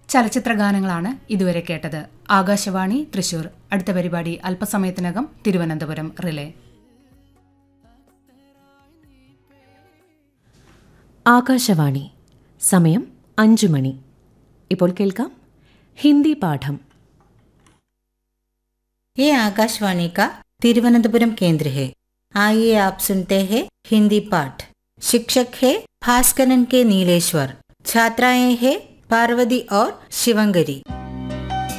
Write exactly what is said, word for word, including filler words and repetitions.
ചലച്ചിത്ര ഗാനങ്ങളാണ് ഇതുവരെ കേട്ടത്. ആകാശവാണി തൃശൂർ. അടുത്ത പരിപാടി അല്പസമയത്തിനകം തിരുവനന്തപുരം റിലേ. ആകാശവാണി സമയം അഞ്ചു മണി. ഇപ്പോൾ കേൾക്കാം ഹിന്ദി പാഠം. ये आकाशवाणी का तिरुवनंतपुरम केंद्र है. आइए आप सुनते हैं हिंदी पाठ. शिक्षक है भास्करन के नीलेश्वर. छात्राएं हैं पार्वती और शिवंगरी.